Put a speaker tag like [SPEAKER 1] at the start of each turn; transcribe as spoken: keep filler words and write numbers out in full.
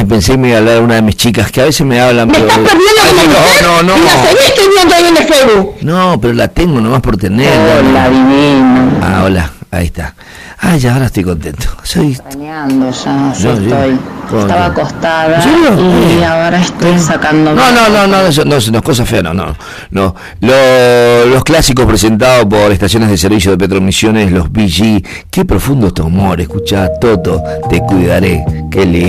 [SPEAKER 1] pensé que me iba a hablar una de mis chicas, que a veces me hablan...
[SPEAKER 2] Me
[SPEAKER 1] pero...
[SPEAKER 2] estás perdiendo
[SPEAKER 1] Ay,
[SPEAKER 2] como
[SPEAKER 1] no,
[SPEAKER 2] mujer,
[SPEAKER 1] no, no.
[SPEAKER 2] y la seguís teniendo ahí en el Facebook.
[SPEAKER 1] No, pero la tengo nomás por tenerla.
[SPEAKER 2] Hola, divino.
[SPEAKER 1] Ah, hola, ahí está. Ah, ya, ahora estoy contento. Soy...
[SPEAKER 2] Extrañando ya, yo
[SPEAKER 1] No, sí.
[SPEAKER 2] estoy.
[SPEAKER 1] ¿Cómo
[SPEAKER 2] Estaba
[SPEAKER 1] te-
[SPEAKER 2] acostada
[SPEAKER 1] ¿En serio?
[SPEAKER 2] y ahora estoy sacando...
[SPEAKER 1] No, no, no, no, eso no, eso no es cosa fea, no, no. no. Lo- los clásicos presentados por estaciones de servicio de Petromisiones, los B G. Qué profundo tu amor, escuchá, Toto, te cuidaré. Qué lindo.